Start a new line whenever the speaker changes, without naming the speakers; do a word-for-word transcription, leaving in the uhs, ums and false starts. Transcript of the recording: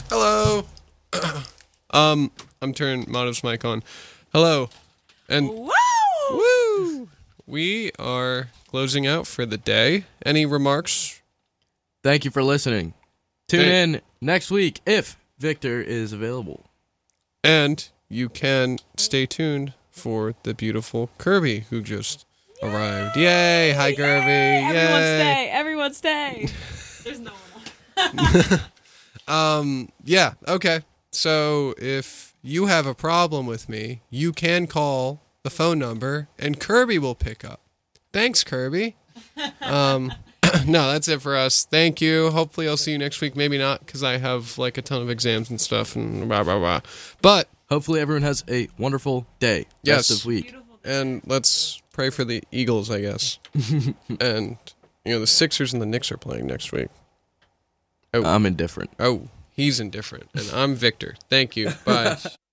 Hello. um, I'm turning Madhav's mic on. Hello. And
Woo!
woo! We are closing out for the day. Any remarks?
Thank you for listening. Tune
Hey.
in next week if Victor is available.
And you can stay tuned for the beautiful Kirby who just arrived. Yay! Hi, Kirby.
Everyone
Yay!
stay. Everyone stay. There's no one on.
Um, yeah, okay. So if you have a problem with me, you can call the phone number and Kirby will pick up. Thanks, Kirby. Um, no, that's it for us. Thank you. Hopefully I'll see you next week. Maybe not, because I have like a ton of exams and stuff and blah, blah, blah. But,
Hopefully everyone has a wonderful day.
Yes.
Rest of week.
Beautiful.
and let's pray for the Eagles, I guess. And, you know, the Sixers and the Knicks are playing next week. Oh,
I'm indifferent.
oh, he's indifferent. And I'm Victor. Thank you. Bye.